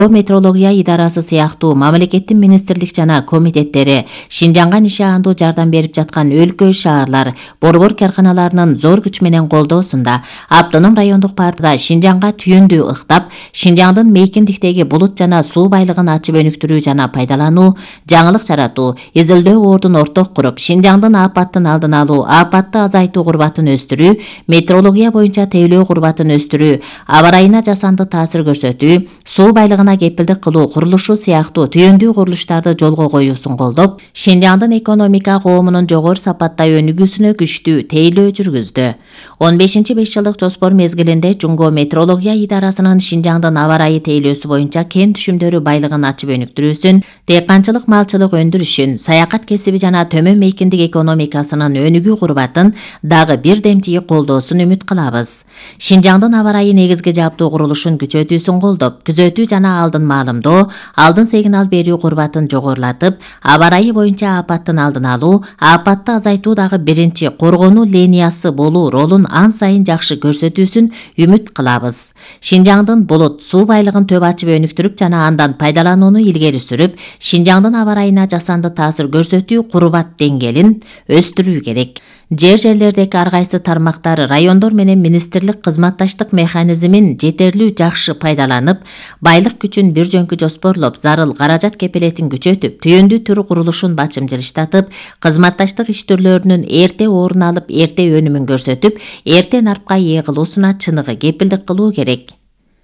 Метрология идарасы сыяктуу мамлекеттин министрлик жана комитеттери Шинжаңга нишаандуу жардам берип жаткан өлкө, шаарлар, борбор карканаларынын зор күч менен колдоосунда автоном райондук партияда Шинжаңга түйүндү ыктап, Шинжаңдын мейкиндиктеги булут жана суу байлыгын ачып өнүктүрүү жана пайдалануу, жаңылык жаратуу, изилдөө ордун орток куруп, Шинжаңдын апаттын алдын алуу, апатты азайтуу курбатын өстүрүү, метрология боюнча тейлөө курбатын өстүрүү, аба ырайына жасанды таасир көрсөтүү, суу байлыгына кепилдик кылуу курулушу сыяктуу түйүндүү курулуштарды жолго коюусун колдоп, Шинжаңдын экономика коомунун жогору сапатта өнүгүүсүнө күчтүү тейлөө жүргүздү. 15-5 жылдык жоспор мезгилинде Жумго метрология идарасынын Шинжаңдын аба ырайы тейлөөсү боюнча кен түшүмдөрү байлыгын ачып өнүктүрүүсүн, дыйканчылык малчылык өндүрүшүн, саякат кесиби жана төмөн мейкиндик экономикасынын өнүгүү курбатын дагы бир дем жийи колдоосун үмүт кылабыз. Шинжаңдын аба ырайы негизги жаптуу курулушун күчөтүүсүн колдоп, күзөтүү жана алдын маалымдоо, алдын сигнал берүү курбатын жогорулатып, аба ырайы боюнча апаттын алдын алуу, апатты азайтуу дагы биринчи коргонуу линиясы болуу ролун ан сайын жакшы көрсөтүүсүн үмүт кылабыз. Шинжаңдын булут, суу байлыгын төп ачып өнүктүрүп жана андан пайдаланууну илгери сүрүп, Шинжаңдын аба ырайына жасанды таасир көрсөтүү курбат деңгээлин өстүрүү керек. Жерлердеги ар кайсы тармактар райондор менен министрлик кызматташтык механизмин жетерлүү жакшы пайдаланып, байлык күчүн бир жөнкү жоспорлоп, зарыл каражат кепилетин күчөтүп, түйүндүү түр курулушун бачымчылыштатып, кызматташтык иш түрлөрүнүн эрте орун алып, эрте өнүмүн көрсөтүп, эрте нарпка ээ кылуусуна чыныгы кепилдик кылуу керек.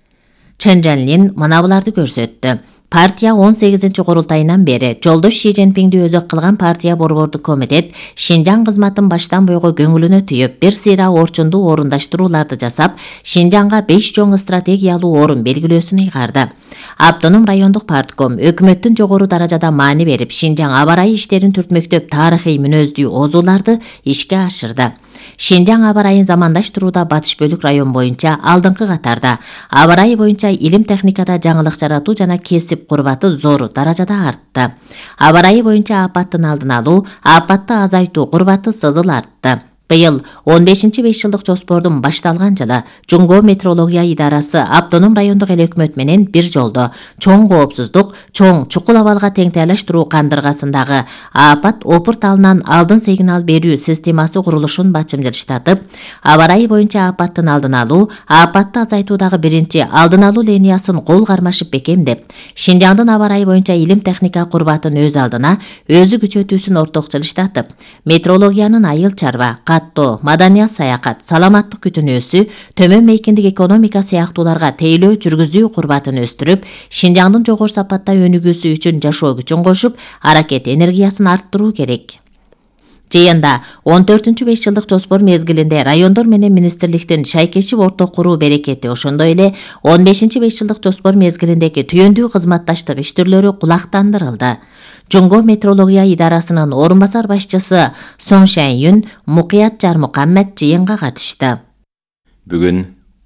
Чен Чжэньлин мына буларды көрсөттү. Партия 18-ci курултайынан бери жолдош Ши Цзиньпинди өзөк кылган партия борбордук комитет Шинжаң кызматын баштан бойго көңүлүнө түйүп, бир сыйра орчундуу орундаштырууларды жасап, Шинжаңга 5 чоң стратегиялуу орун белгилөөсүн ыйгарды. Автоном райондук партком өкмөттүн жогору даражада маани берип, Шинжаң аба ырайы иштерин түртмөктөп тарыхый мүнөздүү озууларды ишке ашырды. Шинжаң аба ырайын замандаштырууда батыш бөлүк район боюнча алдыңкы катарда, аба ырайы боюнча илим техникада жаңылык жаратуу жана кесип курбаты зор даражада артты. Аба ырайы боюнча апаттын алдын алуу, апатты азайтуу курбаты сызыл артты. Быйыл 15-5 жылдык жоспордун башталган жылы Жумго метрология идарасы автоном райондук эл өкмөт менен бир жолдо чоң коопсуздук, чоң чукул абалга теңтайлаштыруу кандыргасындагы апат опур талынан алдын сигнал берүү системасы курулушун бачымчылыштатып, аба ырайы боюнча апаттын алдын алуу, апатты азайтуудагы биринчи алдын алуу линиясын кол кармашып бекемдеп, Шинжаңдын аба ырайы боюнча илим техника курбатын өз алдына өзү күчөтүүсүн ортокчулуштатып, метрологиянын айыл чарба, маданият саякат, саламаттык күтүнөөсү, төмөн мейкиндик экономика сыяктууларга тейлөө жүргүзүү курбатын өстүрүп, Шинжаңдын жогору сапатта өнүгүүсү үчүн жашоо күчүн кошуп, аракет энергиясын арттыруу керек. Жыйында 14-5 жылдык жоспор мезгилинде райондор менен министрликтин шайкешип орток куруу берекети, ошондой эле 15-5 жылдык жоспор мезгилиндеги түйүндүү кызматташтык иш түрлөрү кулактандырылды. Жумго метрология идарасынын орун басар башчысы Сон Шэньюн, Мукият Жармукаммет жыйынга катышты. Бүгүн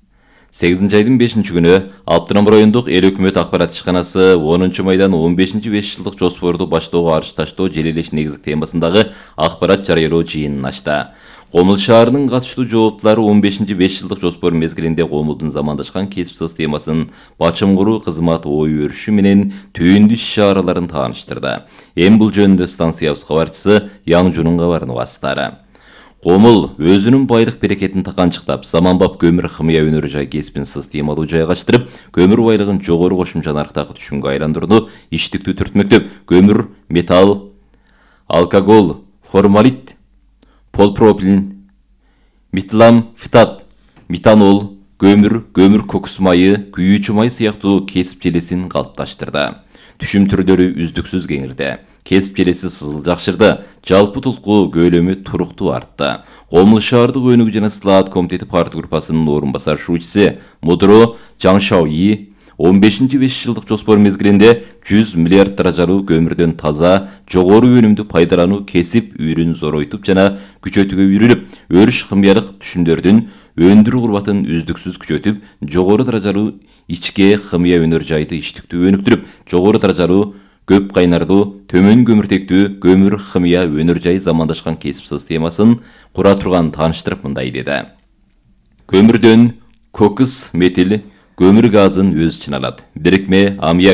8-айдын 5-күнү Автоном райондук эл өкмөт акбарат ишканасы 10-майдан 15-5 жылдык жоспорду баштоого арыз таштоо желелеш негизги темасындагы акбарат жарыялоо жыйынын ачты. Комул шаарынын катыштуу жооптулары 15-5 жылдык жоспор мезгилинде комулдун замандашкан кесип системасын бачым куруу кызмат ой өрүшү менен түйүндүү иш-чараларын тааныштырды. Эми бул жөнүндө станциябыз кабарчысы Яң Жунун кабарын угасыздары. Комул өзүнүн байлык берекетин таканчыктап, заманбап көмүр хымыя өнөр жай кесипин системалуу жайгаштырып, көмүр байлыгын жогору кошумча нарктагы түшүмгө айландырууну иштиктүү түртмөктөп, көмүр, металл, алкоголь, формалит, полипропилен, метилам, фитат, метанол, көмүр кокус майы, күйүүчү май сыяктуу кесип желесин калыпташтырды. Түшүм түрлөрү үздүксүз кеңирди. Кесип желеси сызыл жакшырды, жалпы тулку көлөмү туруктуу артты. Комул шаардык өнүгүү жана слаат комитети партия группасынын орун басар шуучусу Мудро Жаңшауи 15-5 жылдык жоспор мезгилинде 100 миллиард даражалуу көмүрдөн таза, жогору өнүмдүү пайдалануу кесип үрүн зоройтуп жана күчөтүүгө үйрүлүп, өрүш хымыялык түшүмдөрдүн өндүрүү курбатын үздүксүз күчөтүп, жогору даражалуу ичке хымыя өнөр жайды иштиктүү өнүктүрүп, жогору даражалуу көп кайнардуу, төмөн көмүртектүү көмүр хымыя өнөр жай замандашкан кесип системасын кура турган тааныштырып мындай деди. Көмүрдөн кокс, метил, көмір газын өз ичине алат. Бирикме аммиак